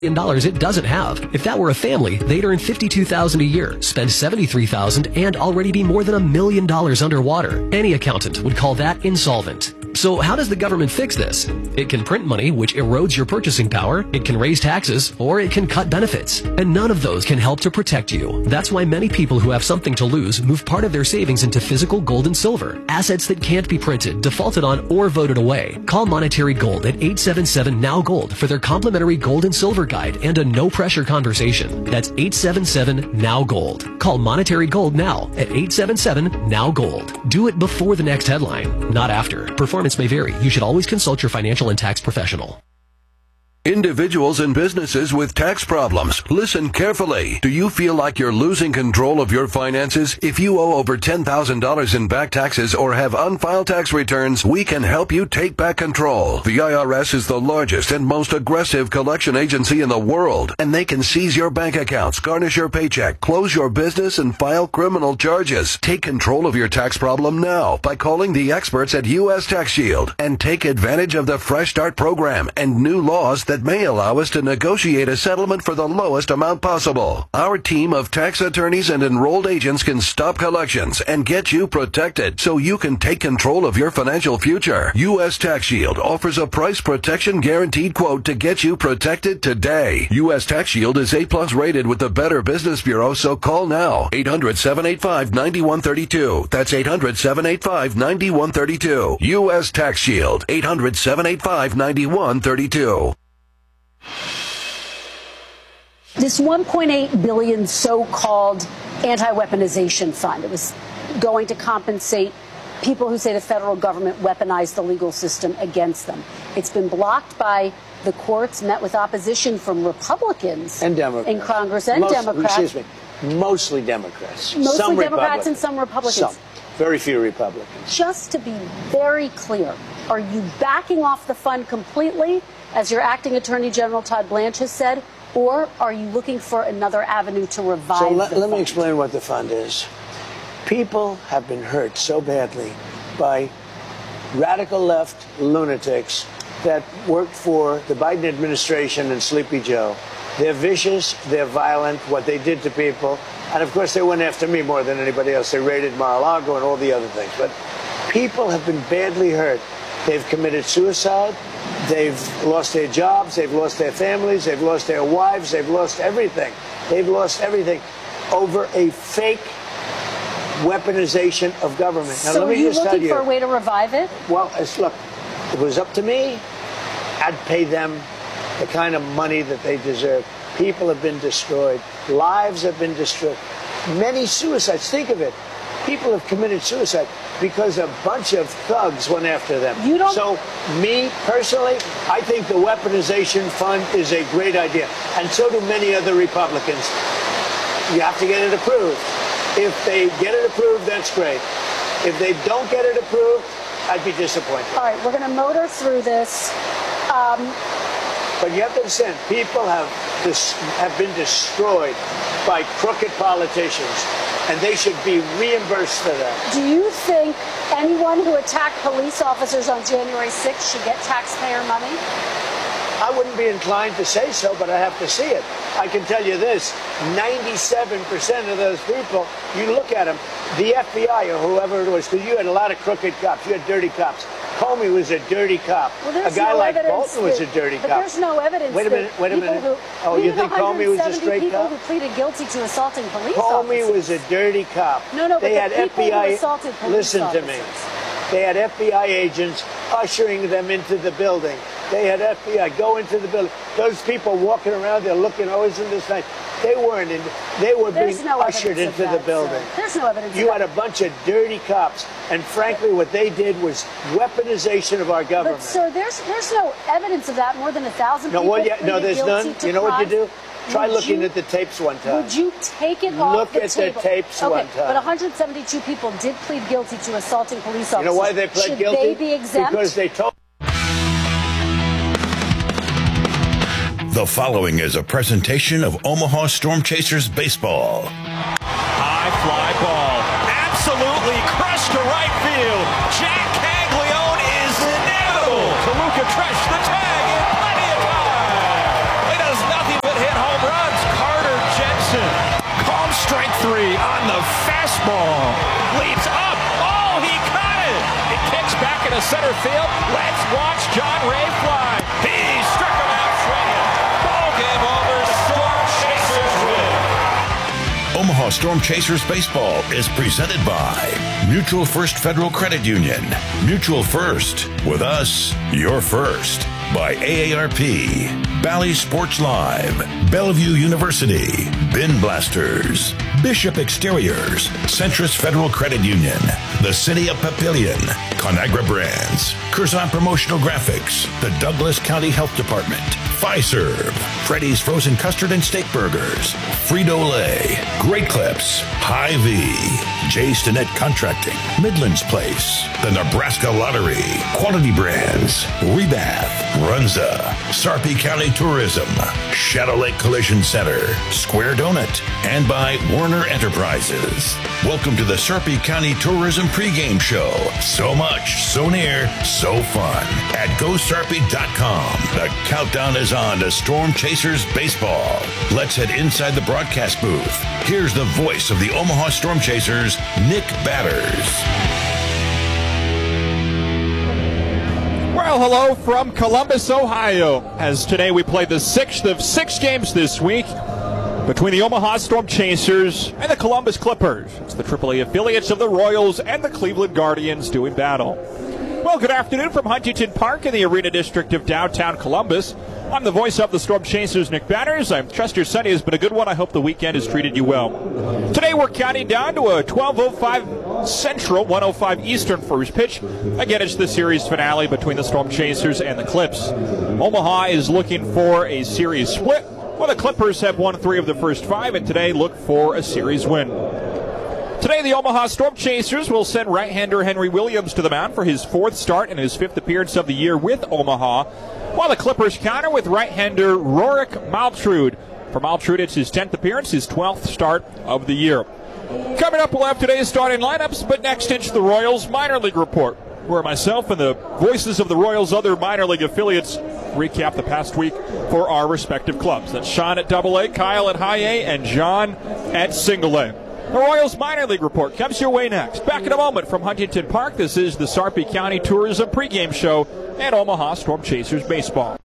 dollars it doesn't have. If that were a family, they'd earn $52,000 a year, spend $73,000, and already be more than $1 million underwater. Any accountant would call that insolvent. So how does the government fix this? It can print money, which erodes your purchasing power, it can raise taxes, or it can cut benefits. And none of those can help to protect you. That's why many people who have something to lose move part of their savings into physical gold and silver, assets that can't be printed, defaulted on, or voted away. Call Monetary Gold at 877-NOW-GOLD for their complimentary gold and silver guide and a no-pressure conversation. That's 877-NOW-GOLD. Call Monetary Gold now at 877-NOW-GOLD. Do it before the next headline, not after. Performance may vary. You should always consult your financial and tax professional. Individuals and businesses with tax problems, listen carefully. Do you feel like you're losing control of your finances? If you owe over $10,000 in back taxes or have unfiled tax returns, we can help you take back control. The IRS is the largest and most aggressive collection agency in the world, and they can seize your bank accounts, garnish your paycheck, close your business, and file criminal charges. Take control of your tax problem now by calling the experts at U.S. Tax Shield and take advantage of the Fresh Start program and new laws that may allow us to negotiate a settlement for the lowest amount possible. Our team of tax attorneys and enrolled agents can stop collections and get you protected so you can take control of your financial future. U.S. Tax Shield offers a price protection guaranteed quote to get you protected today. U.S. Tax Shield is A+ rated with the Better Business Bureau, so call now. 800-785-9132. That's 800-785-9132. U.S. Tax Shield. 800-785-9132. This $1.8 billion so-called anti-weaponization fund, it was going to compensate people who say the federal government weaponized the legal system against them. It's been blocked by the courts, met with opposition from Republicans and Democrats in Congress and Democrats. Excuse me, mostly Democrats. Mostly some Democrats and some Republicans. Some. Very few Republicans. Just to be very clear, are you backing off the fund completely, as your acting Attorney General Todd Blanche has said, or are you looking for another avenue to revive the fund? Let me explain what the fund is. People have been hurt so badly by radical left lunatics that worked for the Biden administration and Sleepy Joe. They're vicious, they're violent, what they did to people. And of course, they went after me more than anybody else. They raided Mar-a-Lago and all the other things. But people have been badly hurt. They've committed suicide. They've lost their jobs. They've lost their families. They've lost their wives. They've lost everything. They've lost everything over a fake weaponization of government. Now, so let me just tell you. are you looking for a way to revive it? Well, look, if it was up to me, I'd pay them the kind of money that they deserve. People have been destroyed. Lives have been destroyed. Many suicides. Think of it. People have committed suicide because a bunch of thugs went after them. So, me, personally, I think the weaponization fund is a great idea. And so do many other Republicans. You have to get it approved. If they get it approved, that's great. If they don't get it approved, I'd be disappointed. All right, we're going to motor through this. But you have to understand, people have been destroyed by crooked politicians, and they should be reimbursed for that. Do you think anyone who attacked police officers on January 6th should get taxpayer money? I wouldn't be inclined to say so, but I have to see it. I can tell you this, 97% of those people, you look at them, the FBI or whoever it was, because you had a lot of crooked cops, you had dirty cops. Comey was a dirty cop. Well, a guy like Bolton was a dirty cop. But there's no evidence. Wait a minute. Oh, you think Comey was a straight cop? People who pleaded guilty to assaulting police Comey officers. was a dirty cop. No, they but had the people FBI, who assaulted police listen officers. to me. They had FBI agents ushering them into the building. They had FBI go into the building. Those people walking around, they're looking, oh, isn't this nice? They weren't in. They were being ushered into the building. There's no evidence. You had a bunch of dirty cops, and frankly, what they did was weaponization of our government. But sir, there's no evidence of that. More than 1,000 people. No, there's none. You know what you do? Try looking at the tapes one time. Would you take it off Look the at table? the tapes one time. But 172 people did plead guilty to assaulting police officers. You know why they pled guilty? Should they be exempt? Because they told. The following is a presentation of Omaha Storm Chasers baseball. High fly ball. Absolutely crushed to right field. Jack Caglione is inevitable. Toluca Tresh the tag in plenty of time. It does nothing on the fastball. Leaps up. Oh, he caught it. It kicks back into center field. Let's watch John Ray fly. He struck him out swinging. Ball game over. Storm Chasers win. Omaha Storm Chasers Baseball is presented by Mutual First Federal Credit Union. Mutual First. With us, you're first. By AARP, Bally Sports Live, Bellevue University, Bin Blasters, Bishop Exteriors, Centris Federal Credit Union, the City of Papillion, Conagra Brands, Curzon Promotional Graphics, the Douglas County Health Department, Fiserv, Freddy's Frozen Custard and Steak Burgers, Frito-Lay, Great Clips, Hy-Vee, J. Stinnett Contracting, Midlands Place, the Nebraska Lottery, Quality Brands, Rebath, Runza, Sarpy County Tourism, Shadow Lake Collision Center, Square Donut, and by Warner Enterprises. Welcome to the Sarpy County Tourism pregame show. So much, so near, so fun. At GoSarpy.com. The countdown is on to Storm Chasers Baseball. Let's head inside the broadcast booth. Here's the voice of the Omaha Storm Chasers, Nick Batters. Well, hello from Columbus, Ohio, as today we play the 6th of 6 games this week between the Omaha Storm Chasers and the Columbus Clippers. It's the AAA affiliates of the Royals and the Cleveland Guardians doing battle. Well, good afternoon from Huntington Park in the Arena District of downtown Columbus. I'm the voice of the Storm Chasers, Nick Batters. I trust your Sunday has been a good one. I hope the weekend has treated you well. Today we're counting down to a 12:05 Central, 1:05 Eastern first pitch. Again, it's the series finale between the Storm Chasers and the Clips. Omaha is looking for a series split, while the Clippers have won 3 of the first 5, and today look for a series win. Today, the Omaha Storm Chasers will send right-hander Henry Williams to the mound for his 4th start and his 5th appearance of the year with Omaha, while the Clippers counter with right-hander Rorik Maltrud. For Maltrud, it's his 10th appearance, his 12th start of the year. Coming up, we'll have today's starting lineups, but next it's the Royals minor league report, where myself and the voices of the Royals' other minor league affiliates recap the past week for our respective clubs. That's Sean at Double-A, Kyle at High A, and John at Single A. The Royals minor league report comes your way next. Back in a moment from Huntington Park, this is the Sarpy County Tourism pregame show and Omaha Storm Chasers baseball.